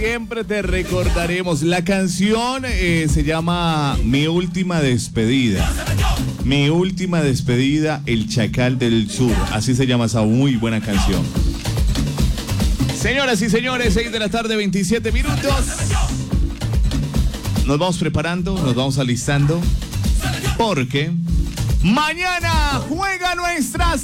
siempre te recordaremos. La canción se llama Mi Última Despedida. Mi Última Despedida, El Chacal del Sur. Así se llama esa muy buena canción. Señoras y señores, 6 de la tarde, 27 minutos. Nos vamos preparando, nos vamos alistando. Porque mañana juega nuestra